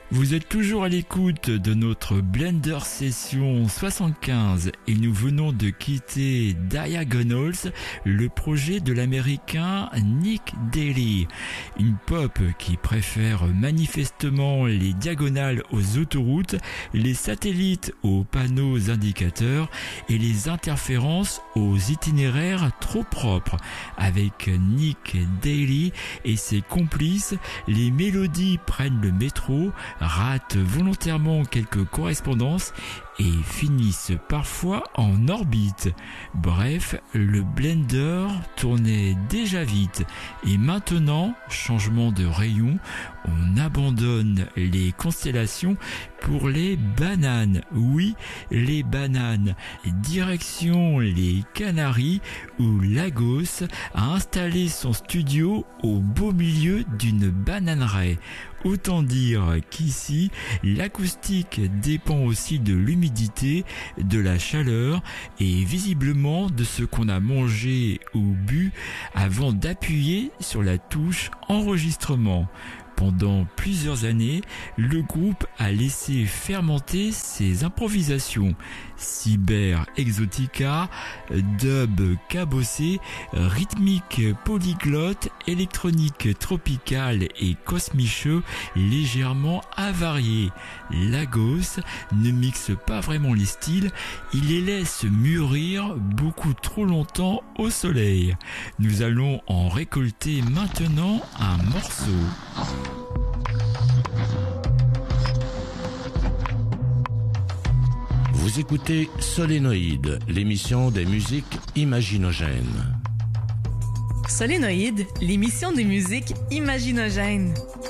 Vous êtes toujours à l'écoute de notre Blender Session 75 et nous venons de quitter Diagonals, le projet de l'américain Nick Daly. Une pop qui préfère manifestement les diagonales aux autoroutes, les satellites aux panneaux indicateurs et les interférences aux itinéraires trop propres. Avec Nick Daly et ses complices, les mélodies prennent le métro, ratent volontairement quelques correspondances et finissent parfois en orbite. Bref, le Blender tournait déjà vite et maintenant, changement de rayon, on abandonne les constellations pour les bananes. Oui, les bananes. Direction les Canaries où Lagos a installé son studio au beau milieu d'une bananeraie. Autant dire qu'ici, l'acoustique dépend aussi de l'humidité, de la chaleur et visiblement de ce qu'on a mangé ou bu avant d'appuyer sur la touche enregistrement. Pendant plusieurs années, le groupe a laissé fermenter ses improvisations. Cyber Exotica, dub cabossé, rythmique polyglotte, électronique tropicale et cosmicheux légèrement avarié. Lagos ne mixe pas vraiment les styles, il les laisse mûrir beaucoup trop longtemps au soleil. Nous allons en récolter maintenant un morceau. Vous écoutez Solénoïde, l'émission des musiques imaginogènes. Solénoïde, l'émission des musiques imaginogènes.